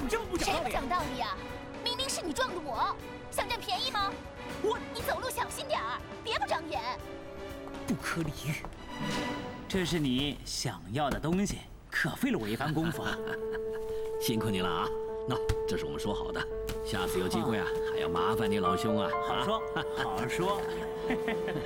么这么不讲道理？ 谁不讲道理啊？明明是你撞的我，想占便宜吗？你走路小心点儿，别不长眼。 不可理喻。 这是你想要的东西，可费了我一番功夫啊！ 辛苦你了啊！那这是我们说好的，下次有机会啊，还要麻烦你老兄啊！ 好说，好说。